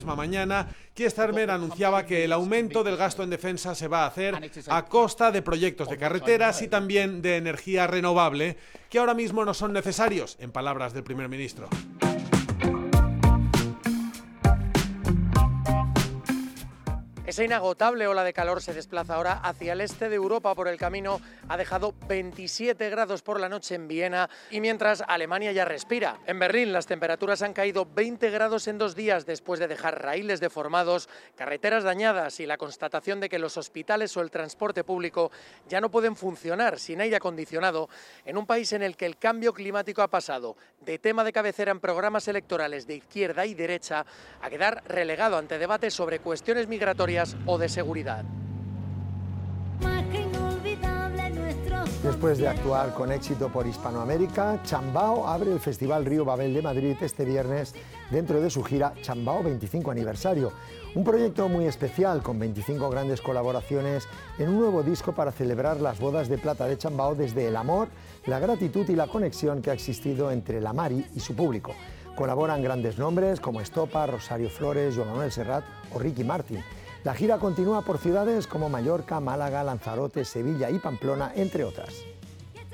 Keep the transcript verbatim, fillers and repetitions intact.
Mañana, Keir Starmer anunciaba que el aumento del gasto en defensa se va a hacer a costa de proyectos de carreteras y también de energía renovable, que ahora mismo no son necesarios, en palabras del primer ministro. Esa inagotable ola de calor se desplaza ahora hacia el este de Europa por el camino. Ha dejado veintisiete grados por la noche en Viena y mientras Alemania ya respira. En Berlín las temperaturas han caído veinte grados en dos días después de dejar raíles deformados, carreteras dañadas y la constatación de que los hospitales o el transporte público ya no pueden funcionar sin aire acondicionado en un país en el que el cambio climático ha pasado de tema de cabecera en programas electorales de izquierda y derecha a quedar relegado ante debates sobre cuestiones migratorias o de seguridad. Después de actuar con éxito por Hispanoamérica, Chambao abre el Festival Río Babel de Madrid este viernes dentro de su gira Chambao veinticinco Aniversario. Un proyecto muy especial con veinticinco grandes colaboraciones en un nuevo disco para celebrar las bodas de plata de Chambao desde el amor, la gratitud y la conexión que ha existido entre la Mari y su público. Colaboran grandes nombres como Estopa, Rosario Flores, Joan Manuel Serrat o Ricky Martin. La gira continúa por ciudades como Mallorca, Málaga, Lanzarote, Sevilla y Pamplona, entre otras.